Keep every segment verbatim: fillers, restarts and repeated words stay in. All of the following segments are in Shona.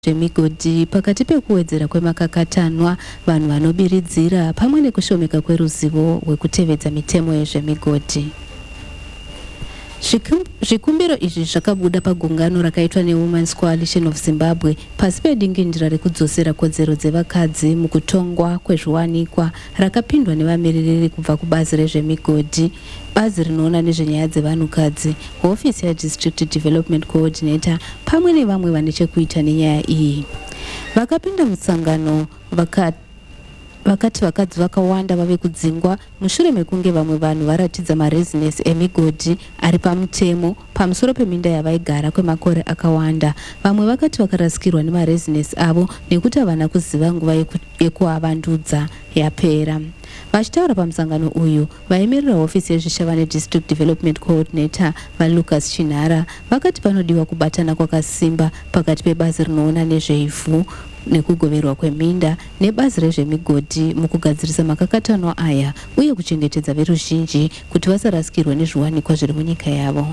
zvemigodhi pakati pekuwedzera kwemakakatanwa, vanhu vanobiridzira pamwe nekushomeka kweruzivo rwekutevedza mitemo yezvemigodhi. Zvikumbiro izvi zvakabuda pagungano rakaitwa neWomen's Coalition of Zimbabwe pasi pedingindira rekudzosera kodzero dzevakadzi mukutongwa kwezviwanikwa rakapindwa nevamiririri kubva kubazi rezvemigodhi, bazi rinoona nezvenyaya dzevanhukadzi, hofisi yaDistrict Development Coordinator pamwe nevamwe vane chekuita nenyaya iyi. Vakapinda musangano vakati vakati vakadzi vakawanda vave kudzingwa mushure mekunge vamwe vanhu varatidza marezinesi emigodhi ari pamutemo pamusoro peminda yavaigara kwemakore akawanda. Vamwe vakati vakarasikirwa nemarezinesi avo nekuti havana kuziva nguva yekuavandudza yapera. Vachitaura pamusangano uyu, vaemerera hofisi yezvishava neDistrict Development Coordinator vaLucas Chinhara vakati panodiwa kubatana kwakasimba pakati pebazi rinoona nezveivhu nekugoverwa kweminda nebazi rezvemigodhi mukugadzirisa makakatanwa aya uye kuchengetedza veruzhinji kuti vasarasikirwe nezviwanikwa zviri munyika yavo.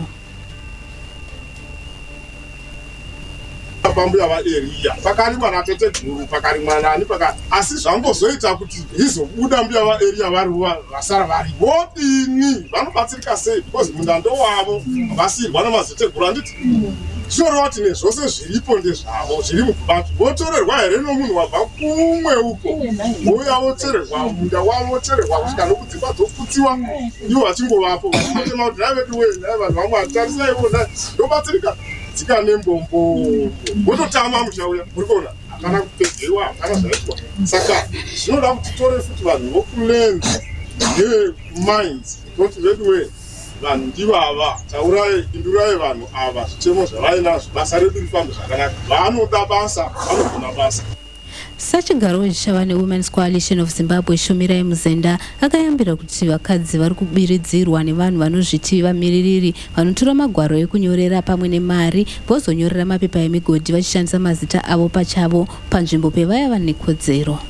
Pambuya vaEria pakarimwa natete guru pakarimwa nani pakati, asi zvambozoita kuti izobuda mbuya vaEria vari vasara vari vodini vanobatsirika sei, because munda ndowavo vasirwa namazete guru. Anditi shoro vati nezvose zviripo ndezvavo zviri mukubati votorerwa here nomunhu wabva kumwe uko vouya votorerwa munda wavo votorerwa kusvika nokudzimba dzofutiwa ivo vachingovapo vachitema kuti naivedu wei nai vanhu vamwe hatarisaivo nai ndobatsirika dzika nembombo vototama muchauya uri kuona hakana kupedzewa hakana zvaitwa. Saka zvinoda kuti tore futi vanhu vokuland nemines kuti vedu wei vanhu ndivava taurai indurai vanhu ava zvitemo zvavainazvo basa redu rifambe zvakanaka, vanoda basa vanogona basa. Sachigaro wezvishava neWomen's Coalition of Zimbabwe Shumirai Muzenda akayambira kuti vakadzi vari kubiridzirwa nevanhu vanozviti vamiririri vanotora magwaro ekunyorera pamwe nemari vozonyorera mapepa emigodhi vachishandisa mazita avo pachavo panzvimbo pevaya vane kodzero.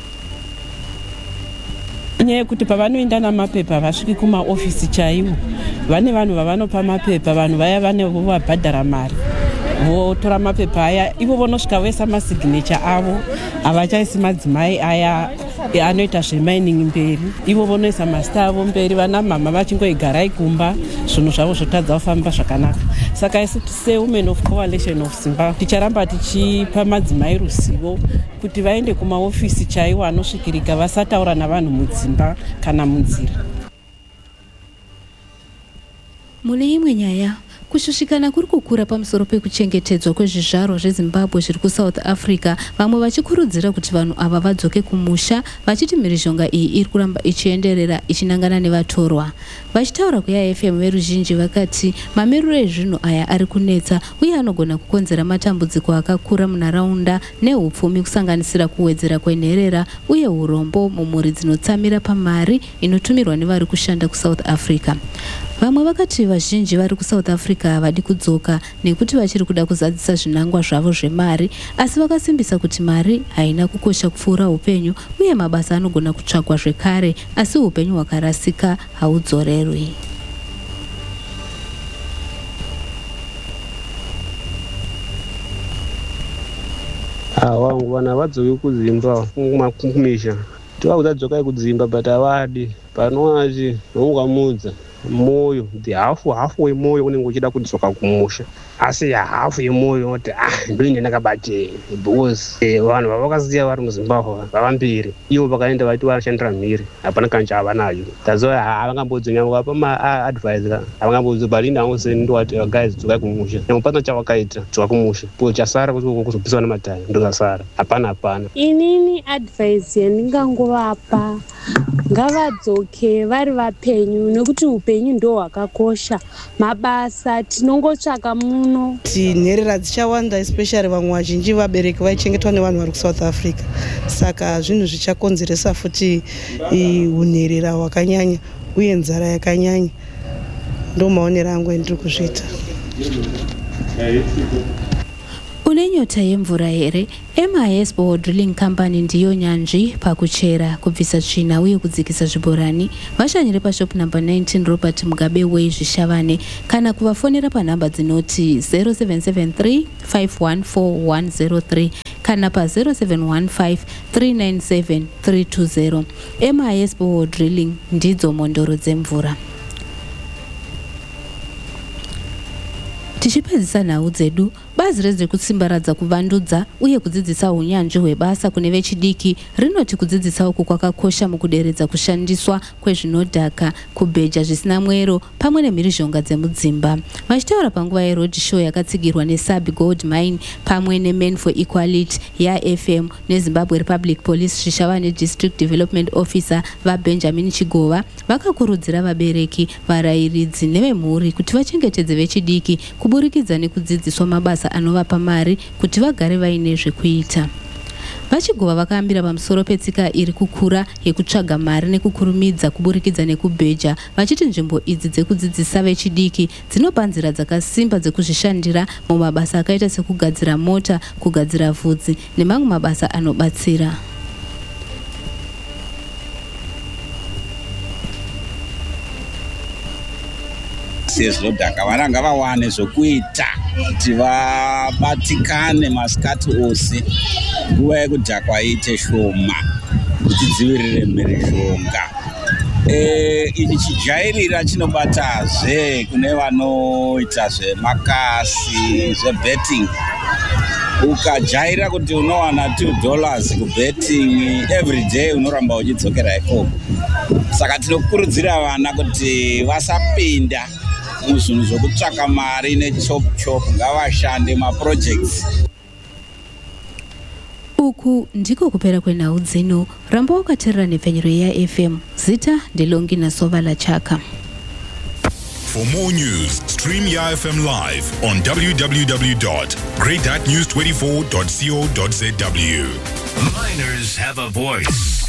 Nyaya yekuti pavanoenda namapepa vasviki kumaofisi chaiwo vane vanhu vavanopa mapepa, vanhu vaya vane vobhadhara mari votora mapepa aya ivo vonosvika voisa masignature avo, havachaisi madzimai aya anoita zvemining mberi, ivo vonoisa mazita avo mberi, vana mama vachingoigarai kumba zvinhu zvavo zvotadza kufamba zvakanaka. Saka isu seWomen of Coalition of Zimbabwe ticharamba tichipa madzimai ruzivo kuti vaende kumaofisi chaiwo anosvikirika, vasataura navanhu mudzimba kana munzira. Mune imwe nyaya, kushushikana kuri kukura pamusoro pekuchengetedzwa kwezvizvarwa zveZimbabwe zviri kuSouth Africa, vamwe vachikurudzira kuti vanhu ava vadzoke kumusha, vachiti mhirizhonga iyi iri kuramba ichienderera ichinangana nevatorwa. Vachitaura kuyaF M veruzhinji vakati mamiriro ezvinhu aya ari kunetsa uye anogona kukonzera matambudziko akakura munharaunda neupfumi kusanganisira kuwedzera kwenherera uye urombo mumhuri dzinotsamira pamari inotumirwa nevari kushanda kuSouth Africa. Vamwe vakati vazhinji vari kuSouth Africa havadi kudzoka nekuti vachiri kuda kuzadzisa zvinangwa zvavo zvemari, asi vakasimbisa kuti mari haina kukosha kupfuura upenyu uye mabasa anogona kutsvagwa zvekare asi upenyu hwakarasika haudzorerwi. Wangu vana havadzoki kudzimba kumisha, tova kudzadzokai kudzimba but havadi panovachi nongwamudza moyo ndi hafu hafu wemoyo unenge uchida kudzoka kumusha, asi hafu yemoyo kuti ah ndoine ndakabatei because vanhu vavakaziya vari muZimbabwe vavambiri ivo vakaenda vaiti varashandira mhiri hapana kana chavanayo. That's why havangambodzi nyangwe vapa maadvise havangambodzi balini angoseni ndowati guys dzokai kumusha, nyangwe pasina chavakaita dzoka kumusha po chasara kuzopiswa nemataya ndozasara hapana hapana. Inini advice yandingangovapa ngavadzoke vari vapenyu nekuti upenyu ndo hwakakosha, mabasa tinongotsvaka muno. Nherera dzichawanda especially vamwe vazhinji vabereki vaichengetwa nevanhu vari kuSouth Africa, saka zvinhu zvichakonzeresa futi unherera hwakanyanya uye nzara yakanyanya. Ndo maonero angu endiri kuzviita. Une nyota yemvura here, M I S Boho Drilling Company ndiyo nyanzvi pakuchera, kubvisa tsvina uye kudzikisa zviborani. Vashanyire pashop number nineteen Robert Mugabe Way Zvishavane, kana kuvafonera panhamba dzinoti zero seven seven three five one four one zero three kana pa zero seven one five three nine seven three two zero. M I S Boho Drilling ndidzo mondoro dzemvura. Tichipedzisa nhau dzedu, bazi rezvekutsimbaradza kuvandudza uye kudzidzisa unyanzvi hwebasa kune vechidiki rinoti kudzidzisa uku kwakakosha mukuderedza kushandiswa kwezvinodhaka, kubheja zvisina mwero pamwe nemhirizhonga dzemudzimba. Vachitaura panguva yeroad show yakatsigirwa neSabi Gold Mine pamwe neMen for Equality yaF M neZimbabwe Republic Police Zvishavane District Development Officer vaBenjamin Chigova, vakakurudzira vabereki, varairidzi nevemhuri kuti vachengetedze vechidiki kuburikidza nekudzidziswa mabasa anovapa mari kuti vagare vaine zvekuita. Vachigova vakaambira pamusoro petsika iri kukura yekutsvaga mari nekukurumidza kuburikidza nekubheja, vachiti nzvimbo idzi dzekudzidzisa vechidiki dzinopa nzira dzakasimba dzekuzvishandira mumabasa akaita sekugadzira mota, kugadzira vhudzi nemamwe mabasa anobatsira. Sezvinodhaka vana ngavawane zvokuita kuti vabatikane masikati ose, nguva yekudhakwa iite shoma kuti dzivirire mhirizhonga. E, ichi chijairira chinobatazve kune vanoita zvemakasi, zvebetting. Ukajaira kuti unowana two dollars kubetting every day, unoramba uchidzokera ikoko. Saka tinokurudzira vana kuti vasapinda muzvinhu zvokutsvaka mari nechop chop, ngavashande maprojects. Uku ndiko kupera kwenhau dzino. Ramba wakateerera nepfenyero yaF M. Zita ndilongi nasovala chaka. For more news, stream YaF M live on w w w dot great news twenty-four dot co dot z w. Miners have a voice.